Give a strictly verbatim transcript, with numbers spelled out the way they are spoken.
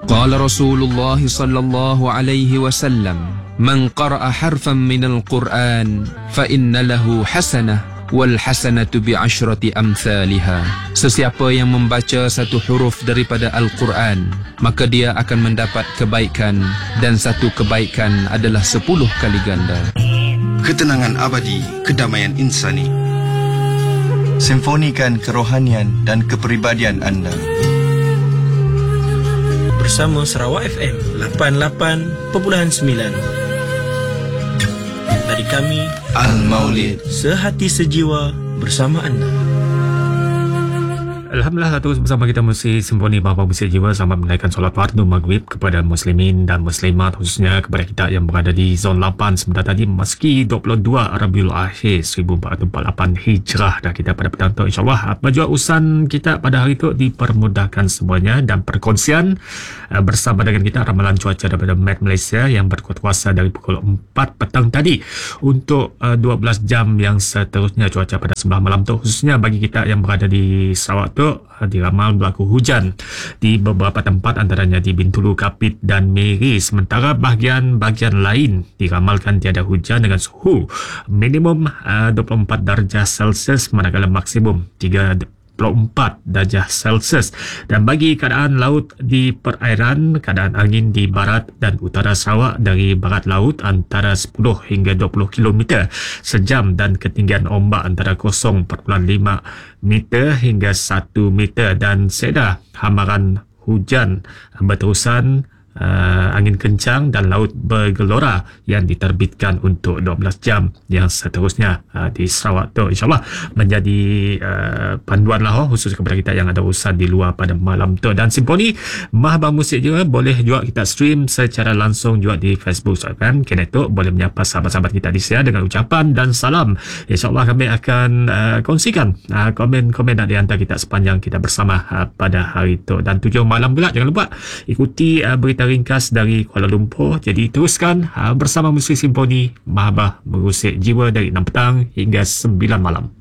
قال رسول الله صلى الله عليه وسلم من قرأ حرفا من القرآن فإن له حسنة والحسنة بعشرة أمثالها. Sesiapa yang membaca satu huruf daripada Al-Quran, maka dia akan mendapat kebaikan, dan satu kebaikan adalah sepuluh kali ganda. Ketenangan abadi, kedamaian insani. Simfonikan kerohanian dan kepribadian anda bersama Sarawak F M lapan puluh lapan perpuluhan sembilan. Dari kami Al-Maulid, sehati sejiwa bersama anda. Alhamdulillah, terus bersama kita Musik Simfoni Bapa Musik Jiwa. Selamat menunaikan solat fardu maghrib kepada muslimin dan muslimat, khususnya kepada kita yang berada di zon lapan sebentar tadi, meski dua puluh dua Rabiul Akhir seribu empat ratus empat puluh lapan Hijrah dah kita pada petang tu. InsyaAllah baju urusan kita pada hari itu dipermudahkan semuanya, dan perkongsian uh, bersama dengan kita ramalan cuaca daripada Met Malaysia yang berkuasa dari pukul empat petang tadi untuk uh, dua belas jam yang seterusnya cuaca pada sebelah malam tu, khususnya bagi kita yang berada di Sarawak tu diramal berlaku hujan di beberapa tempat, antaranya di Bintulu, Kapit dan Miri. Sementara bahagian-bahagian lain diramalkan tiada hujan dengan suhu minimum uh, dua puluh empat darjah Celsius, manakala maksimum tiga puluh empat darjah Celsius. Dan bagi keadaan laut di perairan, keadaan angin di barat dan utara Sarawak dari barat laut antara sepuluh hingga dua puluh kilometer sejam, dan ketinggian ombak antara kosong perpuluhan lima meter hingga satu meter, dan seda hamaran hujan berterusan, Uh, angin kencang dan laut bergelora yang diterbitkan untuk dua belas jam yang seterusnya uh, di Sarawak tu. InsyaAllah menjadi uh, panduan lah, oh, khusus kepada kita yang ada urusan di luar pada malam tu. Dan Simfoni Mahbar Musik juga boleh juga kita stream secara langsung juga di Facebook kan. Kena tu boleh menyapa sahabat-sahabat kita di sini dengan ucapan dan salam. InsyaAllah kami akan uh, kongsikan uh, komen-komen dari anda kita sepanjang kita bersama uh, pada hari tu. Dan tujuh malam pula jangan lupa ikuti uh, berita ringkas dari Kuala Lumpur. Jadi teruskan uh, bersama Musik Simfoni Mahbar Musik Jiwa dari enam petang hingga sembilan malam.